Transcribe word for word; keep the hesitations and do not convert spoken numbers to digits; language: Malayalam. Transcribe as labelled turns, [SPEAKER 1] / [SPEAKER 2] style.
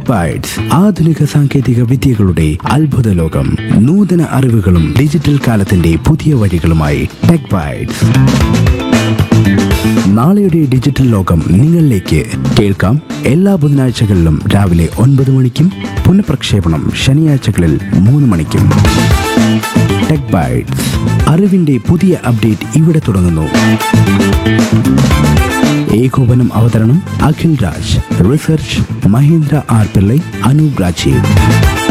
[SPEAKER 1] ബൈറ്റ്സ് ആധുനിക സാങ്കേതിക വിദ്യകളുടെ അത്ഭുത ലോകം. നൂതന അറിവുകളും ഡിജിറ്റൽ കാലത്തിന്റെ പുതിയ വഴികളുമായി ടെക് ബൈറ്റ്സ്. നാളെയുടെ ഡിജിറ്റൽ ലോകം നിങ്ങളിലേക്ക്. കേൾക്കാം എല്ലാ ബുധനാഴ്ചകളിലും രാവിലെ ഒൻപത് മണിക്കും പുനഃപ്രക്ഷേപണം ശനിയാഴ്ചകളിൽ മൂന്ന് മണിക്കും. ടെക് ബൈറ്റ്സ്, അറിവിന്റെ പുതിയ അപ്ഡേറ്റ് ഇവിടെ തുടങ്ങുന്നു. ഏകോപനം അവതരണം അഖിൽ രാജ്. Research Mahendra R Pillai, Anoop Rajeev.